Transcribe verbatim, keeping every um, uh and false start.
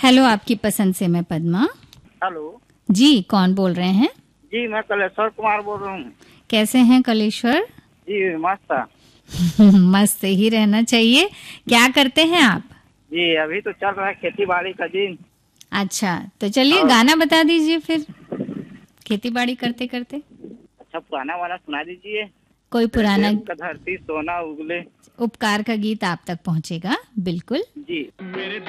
Hello, आपकी पसंद से मैं पद्मा। हेलो जी, कौन बोल रहे हैं? जी, मैं कलेश्वर कुमार बोल रहा हूँ। कैसे हैं कलेश्वर? जी मस्त। मस्त ही रहना चाहिए। क्या करते हैं आप? जी अभी तो चल रहा है खेती बाड़ी का दिन। अच्छा, तो चलिए और गाना बता दीजिए फिर, खेती बाड़ी करते करते। अच्छा पुराना वाला सुना दीजिए। कोई पुराना देश का धरती सोना उगले। उपकार का गीत आप तक पहुंचेगा, बिल्कुल। जी।